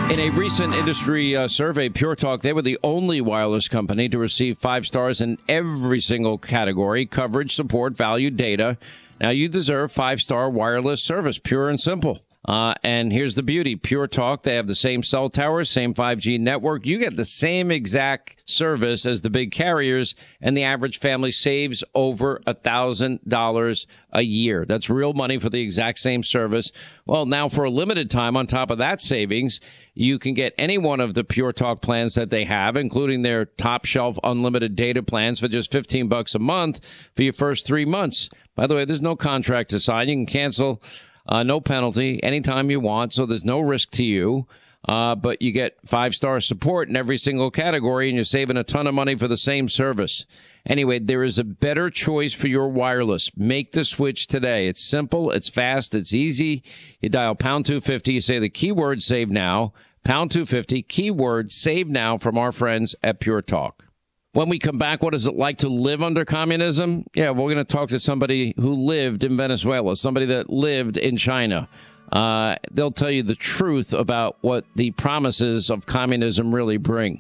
In a recent industry survey, Pure Talk, they were the only wireless company to receive 5 stars in every single category: coverage, support, value, data. Now, you deserve 5-star wireless service, pure and simple. And here's the beauty. Pure Talk, they have the same cell towers, same 5G network. You get the same exact service as the big carriers, and the average family saves over $1,000 a year. That's real money for the exact same service. Well, now for a limited time, on top of that savings, you can get any one of the Pure Talk plans that they have, including their top shelf unlimited data plans for just $15 a month for your first 3 months. By the way, there's no contract to sign. You can cancel no penalty anytime you want, so there's no risk to you. But you get 5-star support in every single category, and you're saving a ton of money for the same service. Anyway, there is a better choice for your wireless. Make the switch today. It's simple, it's fast, it's easy. You dial pound 250, you say the keyword save now, pound 250, keyword save now from our friends at Pure Talk. When we come back, what is it like to live under communism? Yeah, we're going to talk to somebody who lived in Venezuela, somebody that lived in China. They'll tell you the truth about what the promises of communism really bring.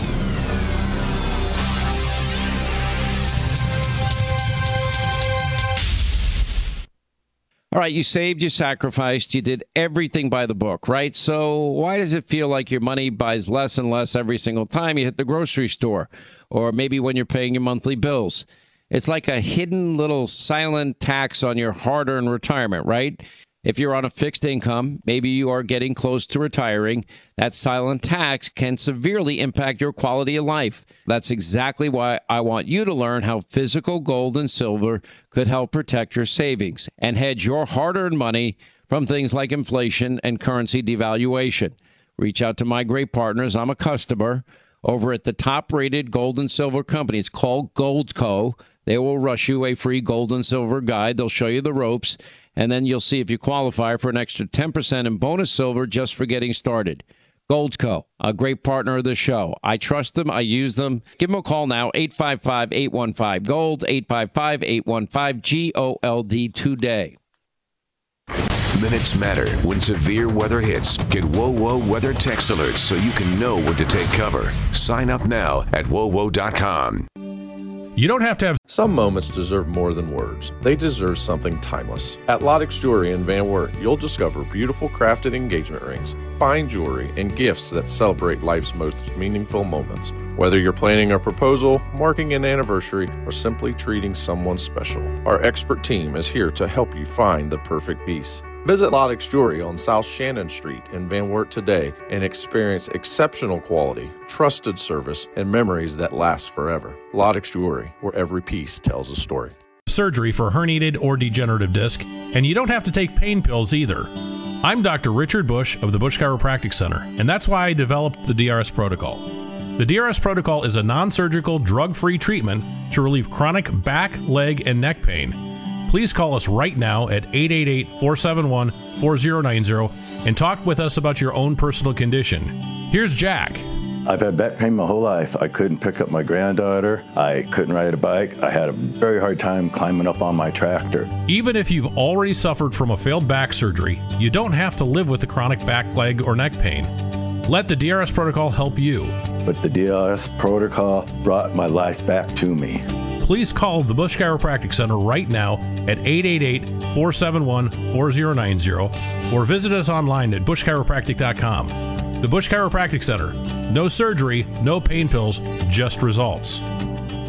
All right, you saved, you sacrificed, you did everything by the book, right? So why does it feel like your money buys less and less every single time you hit the grocery store, or maybe when you're paying your monthly bills? It's like a hidden little silent tax on your hard-earned retirement, right? If you're on a fixed income, maybe you are getting close to retiring, that silent tax can severely impact your quality of life. That's exactly why I want you to learn how physical gold and silver could help protect your savings and hedge your hard-earned money from things like inflation and currency devaluation. Reach out to my great partners. I'm a customer over at the top-rated gold and silver company. It's called Goldco. They will rush you a free gold and silver guide. They'll show you the ropes, and then you'll see if you qualify for an extra 10% in bonus silver just for getting started. Goldco, a great partner of the show. I trust them. I use them. Give them a call now, 855-815-GOLD, 855-815-GOLD today. Minutes matter when severe weather hits. Get WoWo weather text alerts so you can know when to take cover. Sign up now at WoWo.com. You don't have to have... Some moments deserve more than words. They deserve something timeless. At Lottix Jewelry in Van Wert, you'll discover beautiful crafted engagement rings, fine jewelry, and gifts that celebrate life's most meaningful moments. Whether you're planning a proposal, marking an anniversary, or simply treating someone special, our expert team is here to help you find the perfect piece. Visit Lottix Jewelry on South Shannon Street in Van Wert today and experience exceptional quality, trusted service, and memories that last forever. Lottix Jewelry, where every piece tells a story. Surgery for herniated or degenerative disc, and you don't have to take pain pills either. I'm Dr. Richard Bush of the Bush Chiropractic Center, and that's why I developed the DRS Protocol. The DRS Protocol is a non-surgical, drug-free treatment to relieve chronic back, leg, and neck pain. Please call us right now at 888-471-4090 and talk with us about your own personal condition. Here's Jack. I've had back pain my whole life. I couldn't pick up my granddaughter. I couldn't ride a bike. I had a very hard time climbing up on my tractor. Even if you've already suffered from a failed back surgery, you don't have to live with the chronic back, leg, or neck pain. Let the DRS Protocol help you. But the DRS Protocol brought my life back to me. Please call the Bush Chiropractic Center right now at 888-471-4090 or visit us online at bushchiropractic.com. The Bush Chiropractic Center. No surgery, no pain pills, just results.